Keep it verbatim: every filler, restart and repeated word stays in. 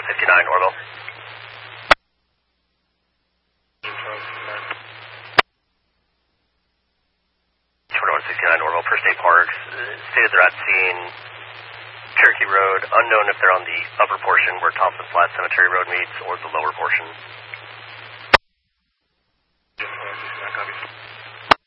fifty-nine, Orville. twenty-one sixty-nine, Orville. First State Parks uh, stated they're at scene. Cherokee Road, unknown if they're on the upper portion where Thompson Flat Cemetery Road meets or the lower portion.